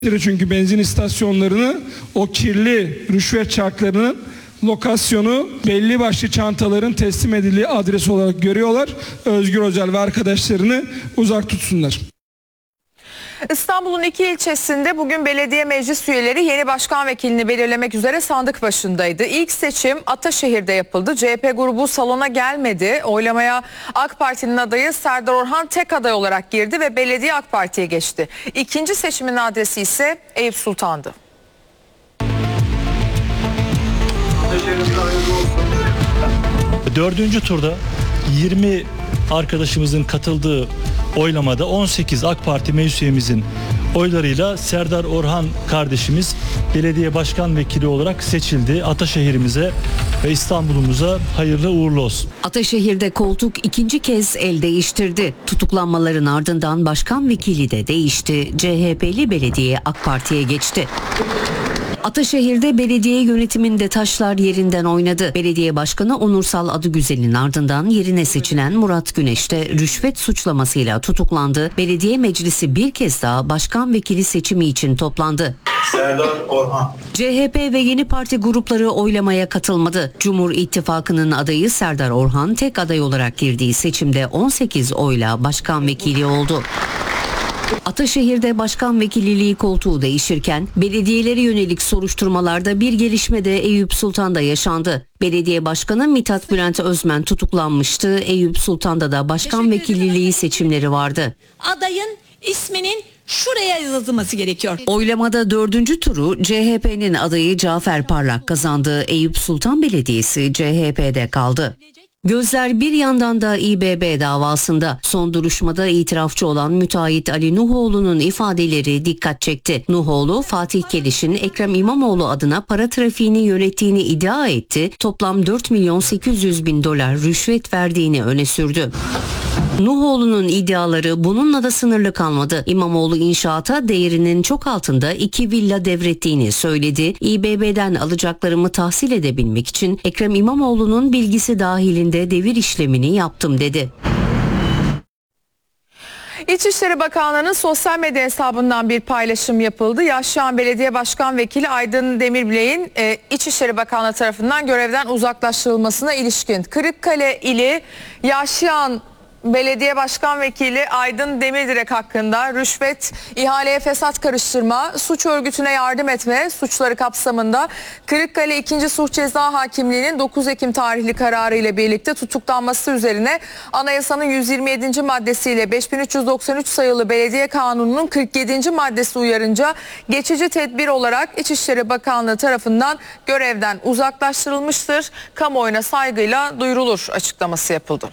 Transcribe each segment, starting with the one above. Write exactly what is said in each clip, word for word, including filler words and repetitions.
Çünkü benzin istasyonlarını, o kirli rüşvet çarklarının lokasyonu belli başlı çantaların teslim edildiği adres olarak görüyorlar. Özgür Özel ve arkadaşlarını uzak tutsunlar. İstanbul'un iki ilçesinde bugün belediye meclis üyeleri yeni başkan vekilini belirlemek üzere sandık başındaydı. İlk seçim Ataşehir'de yapıldı. C H P grubu salona gelmedi. Oylamaya AK Parti'nin adayı Serdar Orhan tek aday olarak girdi ve belediye AK Parti'ye geçti. İkinci seçimin adresi ise Eyüp Sultan'dı. Dördüncü turda yirmi arkadaşımızın katıldığı oylamada on sekiz AK Parti meclis üyemizin oylarıyla Serdar Orhan kardeşimiz belediye başkan vekili olarak seçildi. Ataşehir'imize ve İstanbul'umuza hayırlı uğurlu olsun. Ataşehir'de koltuk ikinci kez el değiştirdi. Tutuklanmaların ardından başkan vekili de değişti. C H P'li belediye AK Parti'ye geçti. Ataşehir'de belediye yönetiminde taşlar yerinden oynadı. Belediye Başkanı Onursal Adıgüzel'in ardından yerine seçilen Murat Güneş de rüşvet suçlamasıyla tutuklandı. Belediye meclisi bir kez daha başkan vekili seçimi için toplandı. Serdar Orhan. C H P ve yeni parti grupları oylamaya katılmadı. Cumhur İttifakı'nın adayı Serdar Orhan tek aday olarak girdiği seçimde on sekiz oyla başkan vekili oldu. Ataşehir'de başkan vekilliği koltuğu değişirken belediyelere yönelik soruşturmalarda bir gelişme de Eyüp Sultan'da yaşandı. Belediye Başkanı Mithat Bülent Özmen tutuklanmıştı. Eyüp Sultan'da da başkan vekilliği seçimleri vardı. Adayın isminin şuraya yazılması gerekiyor. Oylamada dördüncü turu C H P'nin adayı Cafer Parlak kazandı. Eyüp Sultan Belediyesi C H P'de kaldı. Gözler bir yandan da İ B B davasında. Son duruşmada itirafçı olan müteahhit Ali Nuhoğlu'nun ifadeleri dikkat çekti. Nuhoğlu, Fatih Keliş'in Ekrem İmamoğlu adına para trafiğini yönettiğini iddia etti. Toplam dört milyon sekiz yüz bin dolar rüşvet verdiğini öne sürdü. Nuhoğlu'nun iddiaları bununla da sınırlı kalmadı. İmamoğlu inşaata değerinin çok altında iki villa devrettiğini söyledi. İ B B'den alacaklarımı tahsil edebilmek için Ekrem İmamoğlu'nun bilgisi dahilinde devir işlemini yaptım dedi. İçişleri Bakanlığı'nın sosyal medya hesabından bir paylaşım yapıldı. Yaşayan Belediye Başkan Vekili Aydın Demirbilek'in e, İçişleri Bakanlığı tarafından görevden uzaklaştırılmasına ilişkin Kırıkkale ili Yaşayan Belediye Başkan Vekili Aydın Demirbilek hakkında rüşvet, ihaleye fesat karıştırma, suç örgütüne yardım etme suçları kapsamında Kırıkkale ikinci. Suç Ceza Hakimliği'nin dokuz Ekim tarihli kararı ile birlikte tutuklanması üzerine Anayasanın yüz yirmi yedinci maddesiyle beş bin üç yüz doksan üç sayılı Belediye Kanunu'nun kırk yedinci maddesi uyarınca geçici tedbir olarak İçişleri Bakanlığı tarafından görevden uzaklaştırılmıştır. Kamuoyuna saygıyla duyurulur açıklaması yapıldı.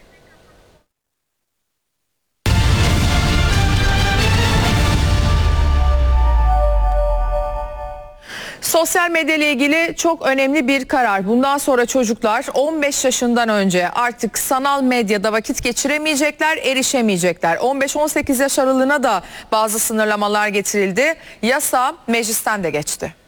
Sosyal medya ile ilgili çok önemli bir karar. Bundan sonra çocuklar on beş yaşından önce artık sanal medyada vakit geçiremeyecekler, erişemeyecekler. on beş on sekiz yaş aralığına da bazı sınırlamalar getirildi. Yasa meclisten de geçti.